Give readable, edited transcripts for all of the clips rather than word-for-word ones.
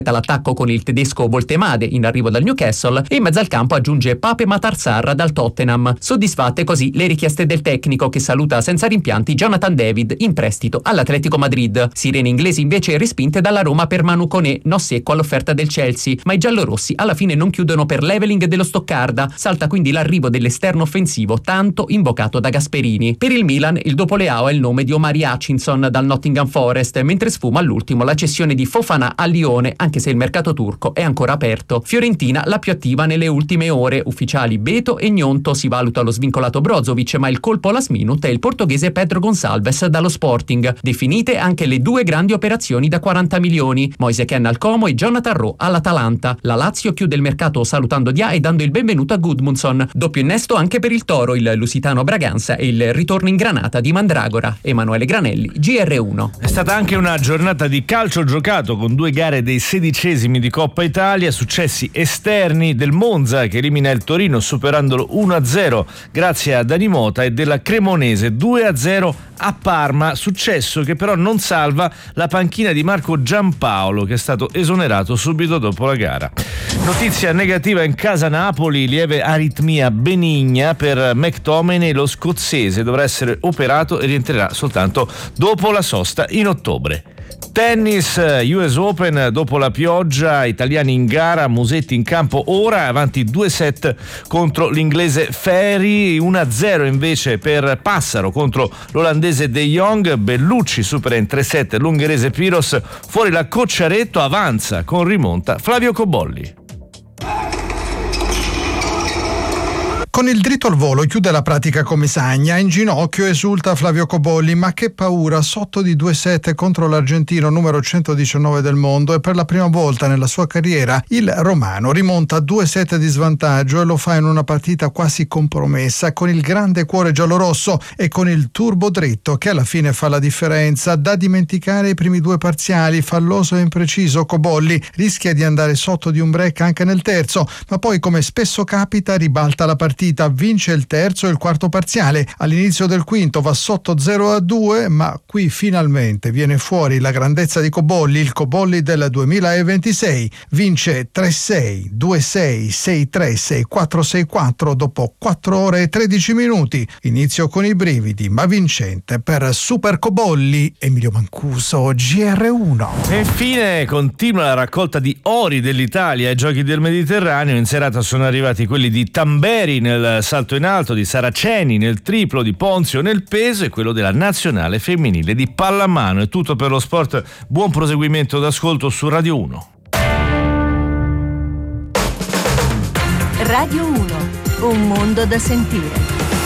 L'attacco con il tedesco Voltemade in arrivo dal Newcastle e in mezzo al campo aggiunge Pape Matar Sarr dal Tottenham. Soddisfatte così le richieste del tecnico, che saluta senza rimpianti Jonathan David in prestito all'Atletico Madrid. Sirene inglesi invece respinte dalla Roma per Manu Koné, no secco all'offerta del Chelsea, ma i giallorossi alla fine non chiudono per l'Eveling dello Stoccarda. Salta quindi l'arrivo dell'esterno offensivo tanto invocato da Gasperini. Per il Milan il dopo Leao è il nome di Omari Hutchinson dal Nottingham Forest, mentre sfuma all'ultimo la cessione di Fofana a Lione, anche se il mercato turco è ancora aperto. Fiorentina la più attiva nelle ultime ore, ufficiali Beto e Gnonto, si valuta lo svincolato Brozovic, ma il colpo last minute è il portoghese Pedro Gonçalves dallo Sporting. Definite anche le due grandi operazioni da 40 milioni, Moise Kean al Como e Jonathan Rowe all'Atalanta. La Lazio chiude il mercato salutando Dia e dando il benvenuto a Gudmundsson. Doppio innesto anche per il Toro, il Lusitano Braganza e il ritorno in granata di Mandragora. Emanuele Granelli, GR1. È stata anche una giornata di calcio giocato con 2 gare dei 16esimi di Coppa Italia, successi esterni del Monza che elimina il Torino superandolo 1-0 grazie a Dani Mota, e della Cremonese 2-0 a Parma, successo che però non salva la panchina di Marco Giampaolo, che è stato esonerato subito dopo la gara. Notizia negativa in casa Napoli, lieve aritmia benigna per McTominay, lo scozzese dovrà essere operato e rientrerà soltanto dopo la sosta in ottobre. Tennis, US Open, dopo la pioggia, italiani in gara, Musetti in campo ora, avanti 2 set contro l'inglese Ferry, 1-0 invece per Passaro contro l'olandese De Jong, Bellucci supera in 3 set l'ungherese Piros, fuori la Cocciaretto, avanza con rimonta Flavio Cobolli. Con il dritto al volo chiude la pratica Comesaña, in ginocchio esulta Flavio Cobolli, ma che paura, sotto di 2-7 contro l'argentino numero 119 del mondo, e per la prima volta nella sua carriera il romano rimonta 2-7 di svantaggio e lo fa in una partita quasi compromessa, con il grande cuore giallorosso e con il turbo dritto che alla fine fa la differenza. Da dimenticare i primi 2 parziali, falloso e impreciso Cobolli, rischia di andare sotto di un break anche nel terzo, ma poi, come spesso capita, ribalta la partita, vince il terzo e il quarto parziale. All'inizio del quinto va sotto 0-2, ma qui finalmente viene fuori la grandezza di Cobolli, il Cobolli del 2026. Vince 3-6, 2-6, 6-3, 6-4, 6-4 dopo 4 ore e 13 minuti. Inizio con i brividi, ma vincente per Super Cobolli. Emilio Mancuso, GR1. E infine continua la raccolta di ori dell'Italia ai Giochi del Mediterraneo. In serata sono arrivati quelli di Tamberi nel salto in alto, di Saraceni nel triplo, di Ponzio nel peso e quello della nazionale femminile di pallamano. È tutto per lo sport, buon proseguimento d'ascolto su Radio 1. Radio 1, un mondo da sentire.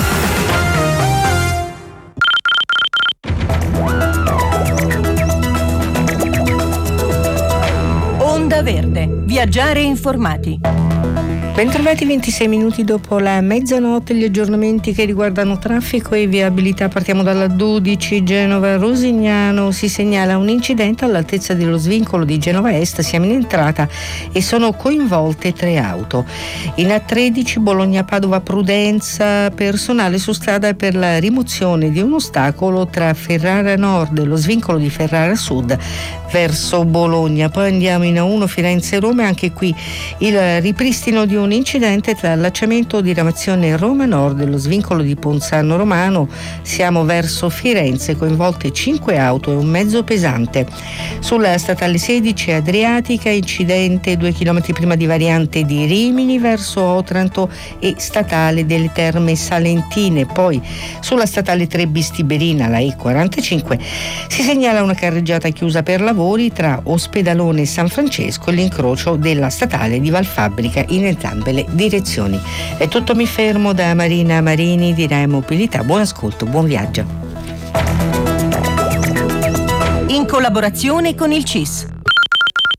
Onda Verde, viaggiare informati. Bentrovati, 26 minuti dopo la mezzanotte, gli aggiornamenti che riguardano traffico e viabilità. Partiamo dalla 12 Genova-Rosignano. Si segnala un incidente all'altezza dello svincolo di Genova Est, siamo in entrata e sono coinvolte 3 auto. In A13 Bologna-Padova-Prudenza, personale su strada per la rimozione di un ostacolo tra Ferrara Nord e lo svincolo di Ferrara Sud verso Bologna. Poi andiamo in A1 Firenze-Roma, anche qui il ripristino di un incidente tra allacciamento di diramazione Roma Nord e lo svincolo di Ponzano Romano, siamo verso Firenze, coinvolte 5 auto e un mezzo pesante. Sulla statale 16 Adriatica, incidente 2 km prima di variante di Rimini verso Otranto e statale delle Terme Salentine. Poi sulla statale 3 Bistiberina, la E45, si segnala una carreggiata chiusa per lavori tra Ospedalone e San Francesco e l'incrocio della statale di Valfabbrica in entrambe le direzioni. È tutto, mi fermo. Da Marina Marini di Rai Mobilità. Buon ascolto, buon viaggio. In collaborazione con il CIS.